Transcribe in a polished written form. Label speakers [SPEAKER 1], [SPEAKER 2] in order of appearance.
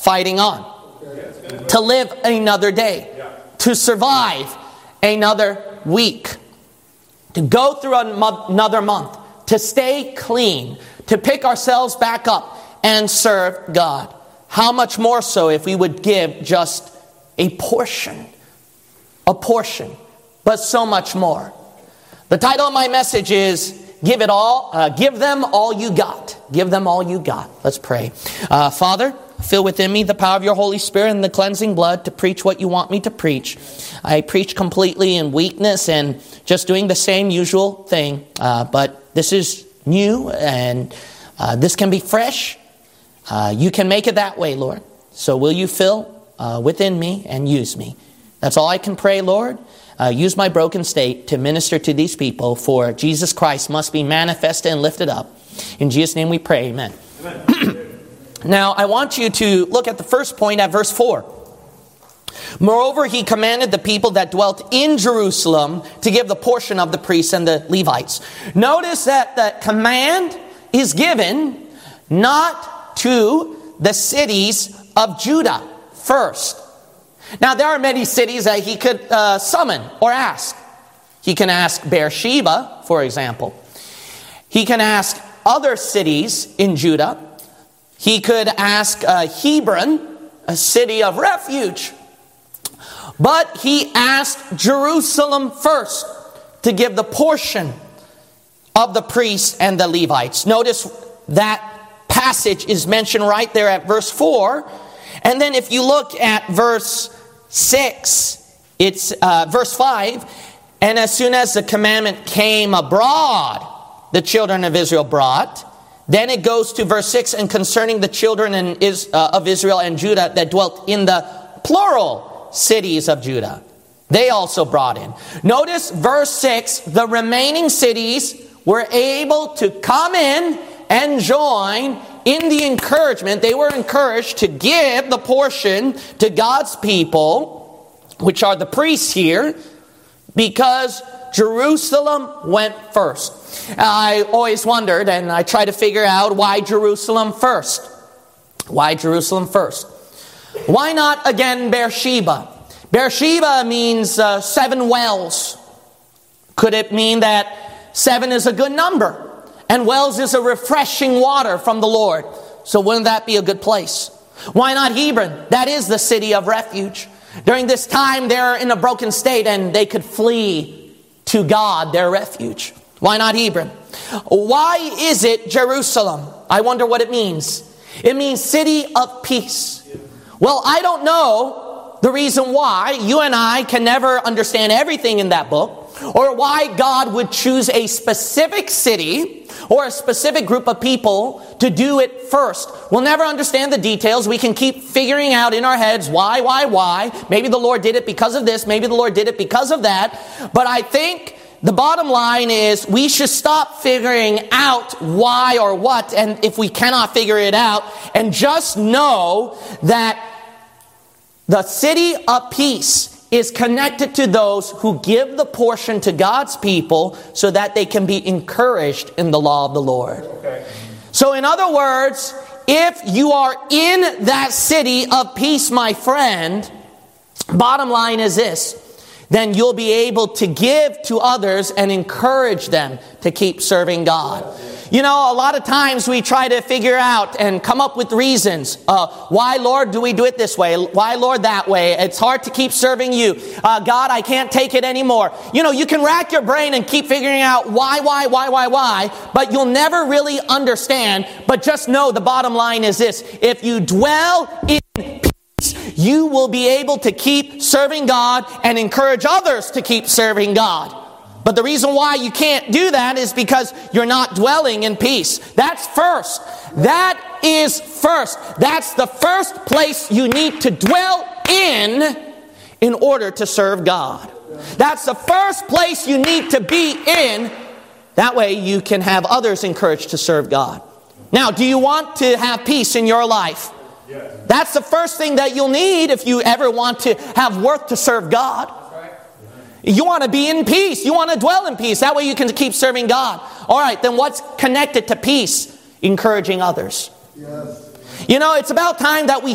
[SPEAKER 1] fighting on. To live another day. To survive another week. To go through another month. To stay clean. To pick ourselves back up and serve God. How much more so if we would give just a portion. A portion. But so much more. The title of my message is, Give it all. Give them all you got. Give them all you got. Let's pray. Father, fill within me the power of your Holy Spirit and the cleansing blood to preach what you want me to preach. I preach completely in weakness and just doing the same usual thing. But this is new and this can be fresh. You can make it that way, Lord. So will you fill within me and use me? That's all I can pray, Lord. Use my broken state to minister to these people, for Jesus Christ must be manifested and lifted up. In Jesus' name we pray, amen. Amen. Now, I want you to look at the first point at verse 4. Moreover, he commanded the people that dwelt in Jerusalem to give the portion of the priests and the Levites. Notice that the command is given not to the cities of Judah first. Now, there are many cities that he could summon or ask. He can ask Beersheba, for example. He can ask other cities in Judah. He could ask Hebron, a city of refuge. But he asked Jerusalem first to give the portion of the priests and the Levites. Notice that passage is mentioned right there at verse 4. And then if you look at verse 6, it's verse 5. And as soon as the commandment came abroad, the children of Israel brought. Then it goes to verse 6, and concerning the children of Israel and Judah that dwelt in the plural cities of Judah, they also brought in. Notice verse 6, the remaining cities were able to come in and join in the encouragement. They were encouraged to give the portion to God's people, which are the priests here, because Jerusalem went first. I always wondered, and I try to figure out, why Jerusalem first? Why Jerusalem first? Why not again Beersheba? Beersheba means 7 wells. Could it mean that 7 is a good number? And wells is a refreshing water from the Lord. So wouldn't that be a good place? Why not Hebron? That is the city of refuge. During this time, they're in a broken state and they could flee to God, their refuge. Why not Hebron? Why is it Jerusalem? I wonder what it means. It means city of peace. Well, I don't know the reason why. You and I can never understand everything in that book, or why God would choose a specific city or a specific group of people to do it first. We'll never understand the details. We can keep figuring out in our heads why. Maybe the Lord did it because of this. Maybe the Lord did it because of that. But I think the bottom line is we should stop figuring out why or what, and if we cannot figure it out, and just know that the city of peace is connected to those who give the portion to God's people so that they can be encouraged in the law of the Lord. Okay. So in other words, if you are in that city of peace, my friend, bottom line is this: then you'll be able to give to others and encourage them to keep serving God. You know, a lot of times we try to figure out and come up with reasons. Why, Lord, do we do it this way? Why, Lord, that way? It's hard to keep serving you. God, I can't take it anymore. You know, you can rack your brain and keep figuring out why, but you'll never really understand. But just know the bottom line is this: if you dwell in peace, you will be able to keep serving God and encourage others to keep serving God. But the reason why you can't do that is because you're not dwelling in peace. That's first. That is first. That's the first place you need to dwell in order to serve God. That's the first place you need to be in. That way you can have others encouraged to serve God. Now, do you want to have peace in your life? Yes. That's the first thing that you'll need if you ever want to have worth to serve God. You want to be in peace. You want to dwell in peace. That way you can keep serving God. All right, then what's connected to peace? Encouraging others. Yes. You know, it's about time that we